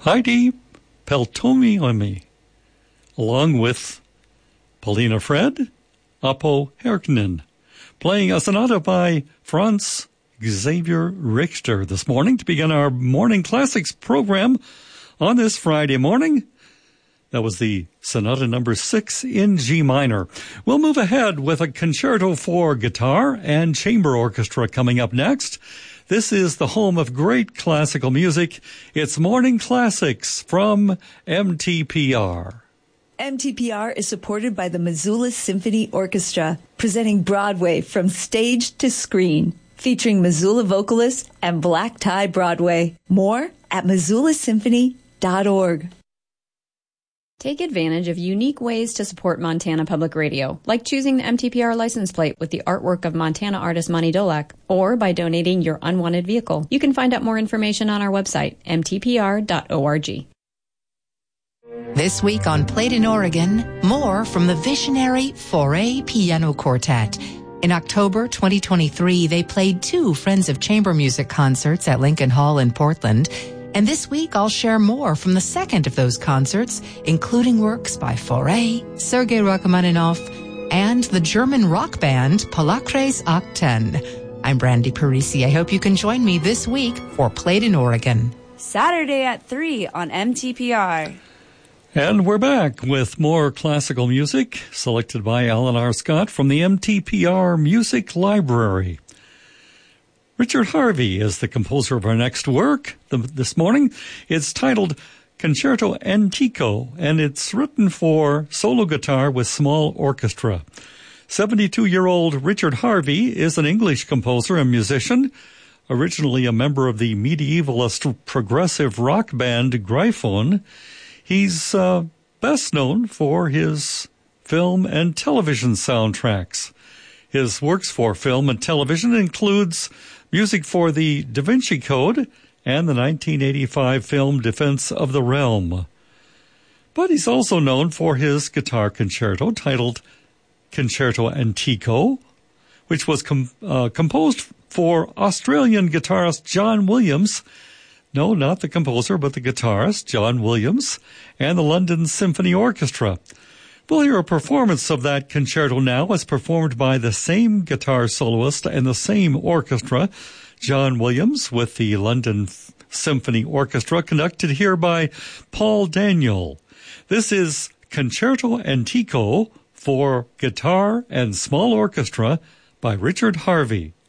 Heidi Peltomi, along with Paulina Fred, Apo Herknen, playing a sonata by Franz Xavier Richter this morning to begin our Morning Classics program on this Friday morning. That was the Sonata number 6 in G minor. We'll move ahead with a concerto for guitar and chamber orchestra coming up next. This is the home of great classical music. It's Morning Classics from MTPR. MTPR is supported by the Missoula Symphony Orchestra, presenting Broadway from stage to screen, featuring Missoula vocalists and Black Tie Broadway. More at MissoulaSymphony.org. Take advantage of unique ways to support Montana Public Radio, like choosing the MTPR license plate with the artwork of Montana artist Monty Dolak, or by donating your unwanted vehicle. You can find out more information on our website, mtpr.org. This week on Played in Oregon, more from the visionary Fauré Piano Quartet. In October 2023, they played 2 Friends of Chamber Music concerts at Lincoln Hall in Portland. And this week, I'll share more from the second of those concerts, including works by Fauré, Sergei Rachmaninoff, and the German rock band Palacres Octen. I'm Brandy Parisi. I hope you can join me this week for Played in Oregon. Saturday at 3 on MTPR. And we're back with more classical music selected by Alan R. Scott from the MTPR Music Library. Richard Harvey is the composer of our next work this morning. It's titled Concerto Antico, and it's written for solo guitar with small orchestra. 72-year-old Richard Harvey is an English composer and musician, originally a member of the medievalist progressive rock band Gryphon. He's best known for his film and television soundtracks. His works for film and television includes music for the Da Vinci Code and the 1985 film Defense of the Realm. But he's also known for his guitar concerto titled Concerto Antico, which was composed for Australian guitarist John Williams. No, not the composer, but the guitarist, John Williams, and the London Symphony Orchestra. We'll hear a performance of that concerto now as performed by the same guitar soloist and the same orchestra, John Williams, with the London Symphony Orchestra, conducted here by Paul Daniel. This is Concerto Antico for guitar and small orchestra by Richard Harvey.